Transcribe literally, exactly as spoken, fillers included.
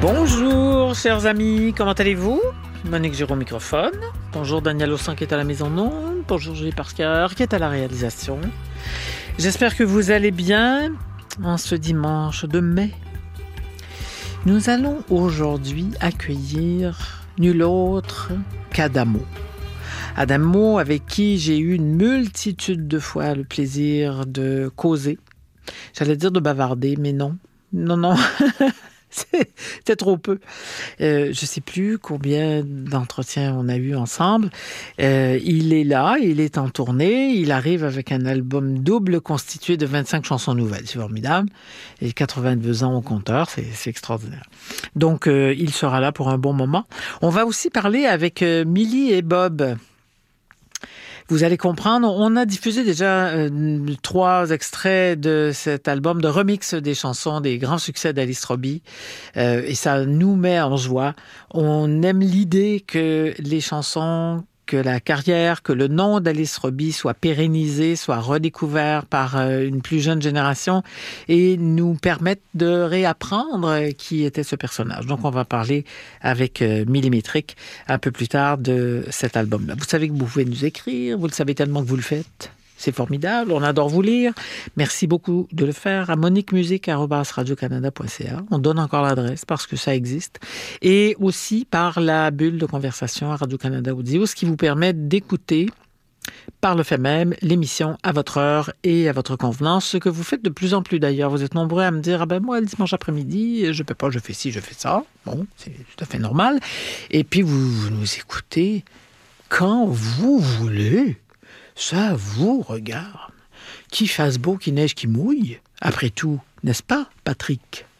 Bonjour chers amis, comment allez-vous? Monique Giraud au microphone. Bonjour Daniel Ossan qui est à la mise en onde. Bonjour Julie Parker qui est à la réalisation. J'espère que vous allez bien en ce dimanche de mai. Nous allons aujourd'hui accueillir nul autre qu'Adamo. Adamo avec qui j'ai eu une multitude de fois le plaisir de causer. J'allais dire de bavarder, mais non. Non, non. C'était trop peu. Euh, je ne sais plus combien d'entretiens on a eu ensemble. Euh, il est là, il est en tournée. Il arrive avec un album double constitué de vingt-cinq chansons nouvelles. C'est formidable. Et quatre-vingt-deux ans au compteur, c'est, c'est extraordinaire. Donc, euh, il sera là pour un bon moment. On va aussi parler avec euh, Milly et Bob. Vous allez comprendre, on a diffusé déjà euh, trois extraits de cet album de remix des chansons des grands succès d'Alice Robbie euh, et ça nous met en joie. On aime l'idée que les chansons, que la carrière, que le nom d'Alice Robbie soit pérennisé, soit redécouvert par euh, une plus jeune génération et nous permette de réapprendre qui était ce personnage. Donc, on va parler avec euh, Millimétrique un peu plus tard de cet album-là. Vous savez que vous pouvez nous écrire, vous le savez tellement que vous le faites. C'est formidable, on adore vous lire. Merci beaucoup de le faire à monique musique arobase radio canada point c a. On donne encore l'adresse parce que ça existe. Et aussi par la bulle de conversation à Radio-Canada Audio, ce qui vous permet d'écouter par le fait même l'émission à votre heure et à votre convenance, ce que vous faites de plus en plus d'ailleurs. Vous êtes nombreux à me dire « Ah ben moi, le dimanche après-midi, je peux pas, je fais ci, je fais ça. » Bon, c'est tout à fait normal. Et puis vous, vous nous écoutez quand vous voulez. Ça vous regarde. Qu'il fasse beau, qu'il neige, qu'il mouille. Après tout, n'est-ce pas, Patrick?